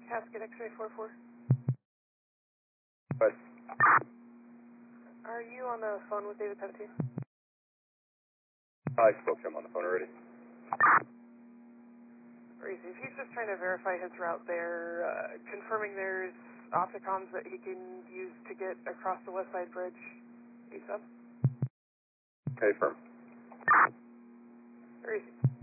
Casket X-ray 44. But Are you on the phone with David 17? I spoke to him on the phone already. Crazy. If he's just trying to verify his route there, confirming there's opticons that he can use to get across the West Side Bridge ASAP. Okay, firm. Very easy.